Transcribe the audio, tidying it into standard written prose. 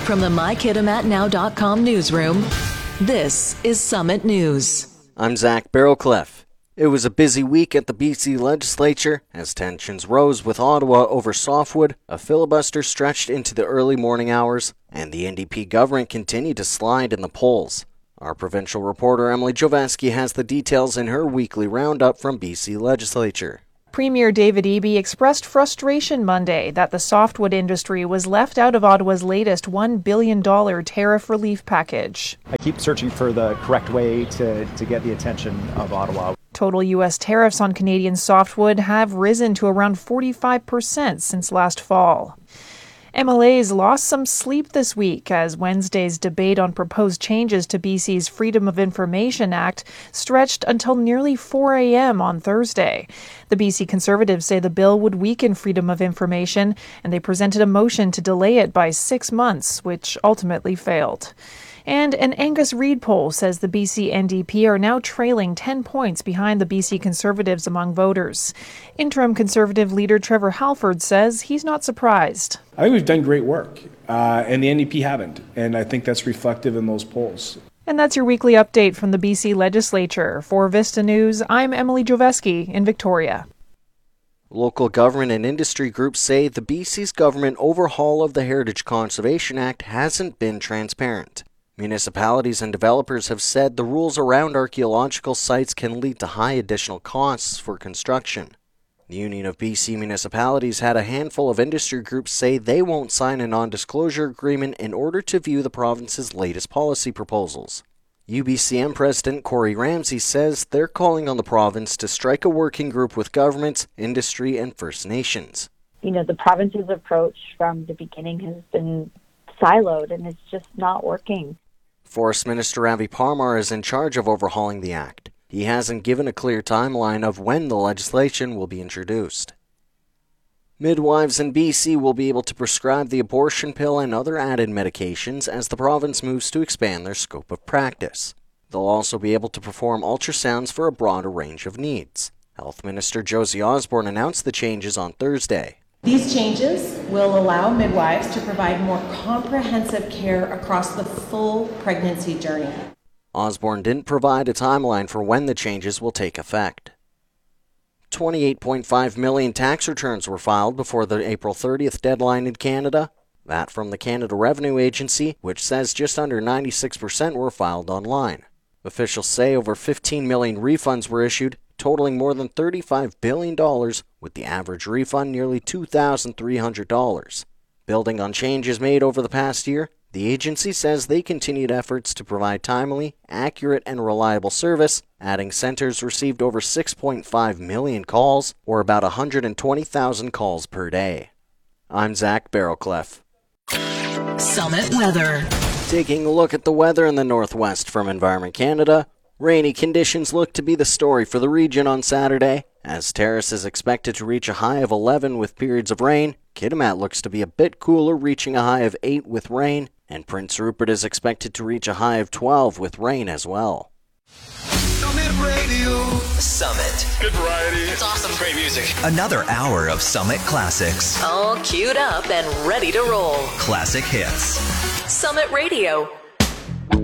From the MyKittamatNow.com newsroom, this is Summit News. I'm Zach Barrowcliff. It was a busy week at the BC legislature as tensions rose with Ottawa over softwood, a filibuster stretched into the early morning hours, and the NDP government continued to slide in the polls. Our provincial reporter Emily Joveski has the details in her weekly roundup from BC legislature. Premier David Eby expressed frustration Monday that the softwood industry was left out of Ottawa's latest $1 billion tariff relief package. I keep searching for the correct way to get the attention of Ottawa. Total U.S. tariffs on Canadian softwood have risen to around 45% since last fall. MLAs lost some sleep this week as Wednesday's debate on proposed changes to BC's Freedom of Information Act stretched until nearly 4 a.m. on Thursday. The BC Conservatives say the bill would weaken freedom of information, and they presented a motion to delay it by 6 months, which ultimately failed. And an Angus Reid poll says the BC NDP are now trailing 10 points behind the BC Conservatives among voters. Interim Conservative leader Trevor Halford says he's not surprised. I think we've done great work, and the NDP haven't, and I think that's reflective in those polls. And that's your weekly update from the BC legislature. For Vista News, I'm Emily Joveski in Victoria. Local government and industry groups say the BC's government overhaul of the Heritage Conservation Act hasn't been transparent. Municipalities and developers have said the rules around archaeological sites can lead to high additional costs for construction. The Union of BC Municipalities had a handful of industry groups say they won't sign a non-disclosure agreement in order to view the province's latest policy proposals. UBCM President Corey Ramsey says they're calling on the province to strike a working group with governments, industry, and First Nations. The province's approach from the beginning has been siloed, and it's just not working. Forest Minister Ravi Parmar is in charge of overhauling the act. He hasn't given a clear timeline of when the legislation will be introduced. Midwives in BC will be able to prescribe the abortion pill and other added medications as the province moves to expand their scope of practice. They'll also be able to perform ultrasounds for a broader range of needs. Health Minister Josie Osborne announced the changes on Thursday. These changes will allow midwives to provide more comprehensive care across the full pregnancy journey. Osborne didn't provide a timeline for when the changes will take effect. 28.5 million tax returns were filed before the April 30th deadline in Canada. That from the Canada Revenue Agency, which says just under 96% were filed online. Officials say over 15 million refunds were issued, totaling more than $35 billion, with the average refund nearly $2,300. Building on changes made over the past year, the agency says they continued efforts to provide timely, accurate, and reliable service, adding centers received over 6.5 million calls, or about 120,000 calls per day. I'm Zach Barrowcliff. Summit Weather. Taking a look at the weather in the northwest from Environment Canada, rainy conditions look to be the story for the region on Saturday. As Terrace is expected to reach a high of 11 with periods of rain, Kitimat looks to be a bit cooler, reaching a high of 8 with rain, and Prince Rupert is expected to reach a high of 12 with rain as well. Summit Radio. Summit. Good variety. It's awesome. Great music. Another hour of Summit classics. All queued up and ready to roll. Classic hits. Summit Radio.